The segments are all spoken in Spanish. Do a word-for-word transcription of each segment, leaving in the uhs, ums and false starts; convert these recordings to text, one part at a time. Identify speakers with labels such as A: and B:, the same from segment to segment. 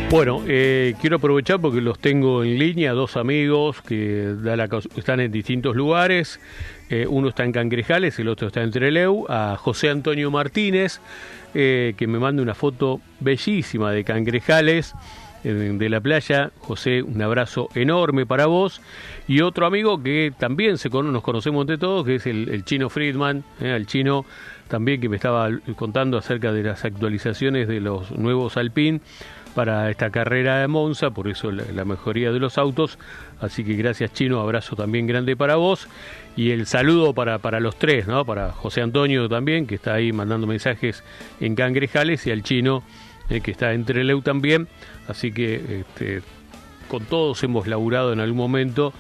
A: Bueno, eh, quiero aprovechar porque los tengo en línea, dos amigos que da la, están en distintos lugares. Eh, uno está en Cangrejales, el otro está en Trelew. A José Antonio Martínez, eh, que me manda una foto bellísima de Cangrejales, eh, de la playa. José, un abrazo enorme para vos. Y otro amigo que también se con, nos conocemos entre todos, que es el, el Chino Friedman, eh, el Chino también, que me estaba contando acerca de las actualizaciones de los nuevos Alpine para esta carrera de Monza, por eso la, la mejoría de los autos. Así que gracias, Chino, abrazo también grande para vos, y el saludo para, para los tres, ¿no? Para José Antonio también, que está ahí mandando mensajes en Cangrejales, y al Chino, eh, que está en Trelew también. Así que este, con todos hemos laburado en algún momento.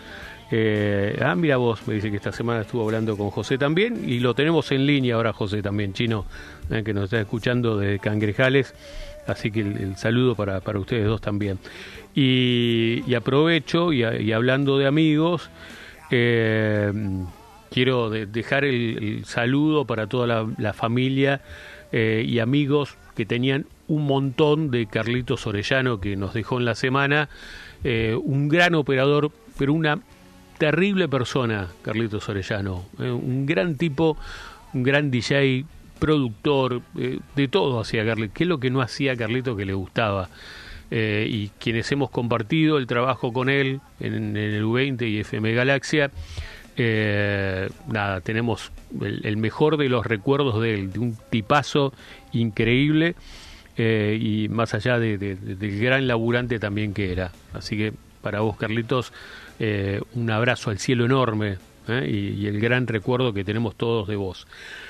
A: Eh, ah, mira vos, me dice que esta semana estuvo hablando con José también, y lo tenemos en línea ahora, José también, Chino, eh, que nos está escuchando desde Cangrejales. Así que el, el saludo para, para ustedes dos también. Y, y aprovecho, y, y hablando de amigos, eh, quiero de, dejar el, el saludo para toda la, la familia eh, y amigos que tenían un montón, de Carlitos Orellano, que nos dejó en la semana. Eh, un gran operador, pero una terrible persona, Carlitos Orellano. Eh, un gran tipo, un gran D J, productor, eh, de todo hacía Carlitos. ¿Qué es lo que no hacía Carlitos que le gustaba? Eh, y quienes hemos compartido el trabajo con él en, en el U veinte y F M Galaxia, eh, nada, tenemos el, el mejor de los recuerdos de él, de un tipazo increíble, eh, y más allá de, de, de, del gran laburante también que era. Así que para vos, Carlitos, eh, un abrazo al cielo enorme, eh, y, y el gran recuerdo que tenemos todos de vos.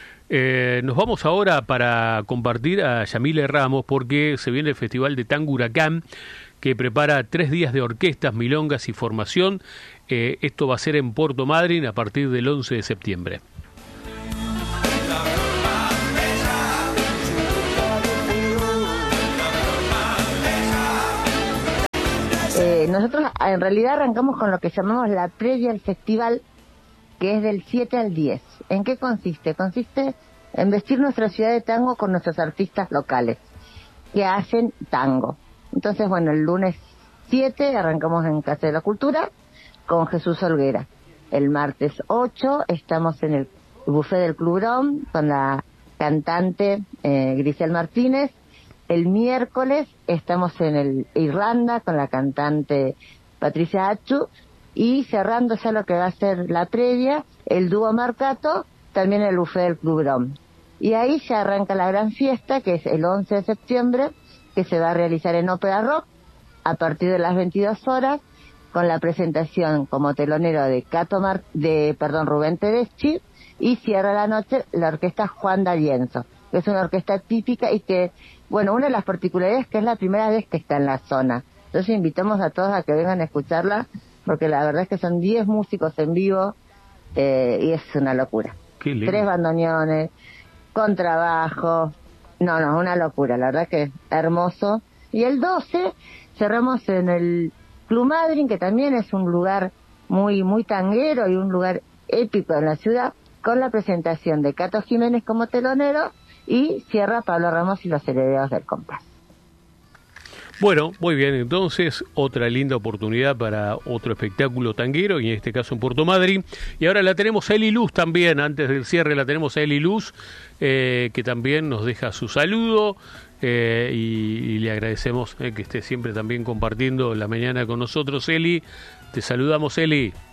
A: Eh, nos vamos ahora para compartir a Yamile Ramos, porque se viene el Festival de Tango Huracán, que prepara tres días de orquestas, milongas y formación. Eh, esto va a ser en Puerto Madryn a partir del once de septiembre.
B: Eh, nosotros en realidad arrancamos con lo que llamamos la previa al festival, que es del siete al diez. ¿En qué consiste? Consiste en vestir nuestra ciudad de tango con nuestros artistas locales que hacen tango. Entonces, bueno, el lunes siete arrancamos en Casa de la Cultura con Jesús Olguera. El martes ocho estamos en el buffet del Club Brom con la cantante eh, Grisel Martínez. El miércoles estamos en el Irlanda con la cantante Patricia Achu. Y cerrando ya lo que va a ser la previa, el dúo Marcato, también el buffet del Club Brom. Y ahí ya arranca la gran fiesta, que es el once de septiembre, que se va a realizar en Ópera Rock a partir de las veintidós horas, con la presentación como telonero de Cato Mar de perdón Rubén Tedeschi, y cierra la noche la orquesta Juan D'Arienzo, que es una orquesta típica y que, bueno, una de las particularidades es que es la primera vez que está en la zona. Entonces invitamos a todos a que vengan a escucharla, porque la verdad es que son diez músicos en vivo, eh, y es una locura.
A: Qué lindo.
B: Tres bandoneones, contrabajo, no, no, una locura, la verdad que hermoso. Y el doce cerramos en el Club Madryn, que también es un lugar muy, muy tanguero y un lugar épico en la ciudad, con la presentación de Cato Jiménez como telonero, y cierra Pablo Ramos y los Herederos del Compás.
A: Bueno, muy bien, entonces otra linda oportunidad para otro espectáculo tanguero, y en este caso en Puerto Madryn. Y ahora la tenemos a Eli Luz también, antes del cierre la tenemos a Eli Luz, eh, que también nos deja su saludo, eh, y, y le agradecemos eh, que esté siempre también compartiendo la mañana con nosotros. Eli, te saludamos, Eli.